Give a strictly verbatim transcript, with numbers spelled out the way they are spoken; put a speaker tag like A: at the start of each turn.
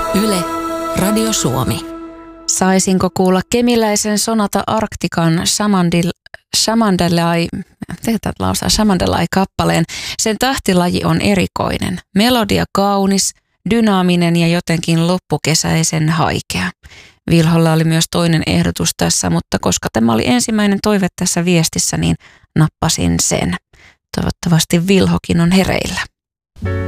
A: Yle, Radio Suomi.
B: Saisinko kuulla kemiläisen Sonata Arctican Samandil, Samandelai, tehdään lausaa, Samandelai-kappaleen. Sen tahtilaji on erikoinen. Melodia kaunis, dynaaminen ja jotenkin loppukesäisen haikea. Vilholla oli myös toinen ehdotus tässä, mutta koska tämä oli ensimmäinen toive tässä viestissä, niin nappasin sen. Toivottavasti Vilhokin on hereillä.